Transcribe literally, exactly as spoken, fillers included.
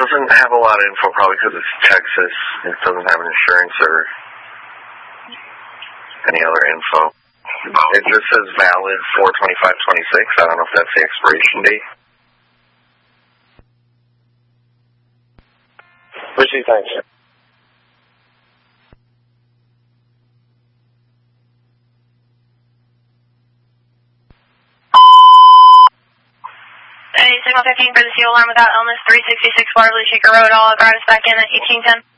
doesn't have a lot of info, probably because it's Texas. It doesn't have an insurance or any other info. It just says valid four twenty-five twenty-six. I don't know if that's the expiration date. Richie, thanks. Signal fifteen for the fuel alarm without illness, three sixty-six Waterloo Shaker Road, all apparatus back in at eighteen ten.